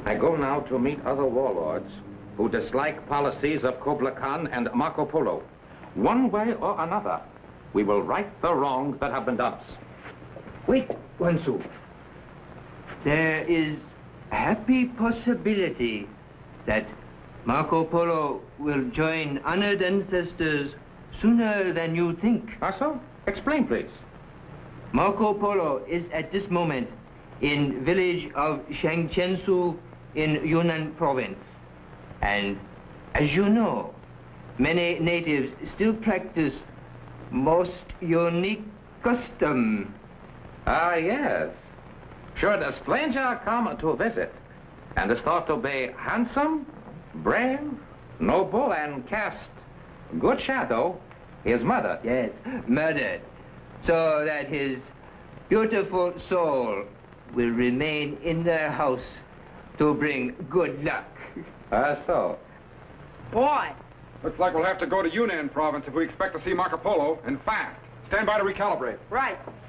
I go now to meet other warlords who dislike policies of Kubla Khan and Marco Polo. One way or another, we will right the wrongs that have been done us. Wait, Wansu. There is a happy possibility that Marco Polo will join honored ancestors sooner than you think. Ah, so? Explain, please. Marco Polo is at this moment in village of Shangchensu in Yunnan province. And as you know, many natives still practice most unique custom. Ah, yes. Should a stranger come to visit and is thought to be handsome, brave, noble, and cast good shadow, he is murdered. Yes, murdered, so that his beautiful soul will remain in their house to bring good luck. Ah, so. Boy. Looks like we'll have to go to Yunnan province if we expect to see Marco Polo, and fast. Stand by to recalibrate. Right.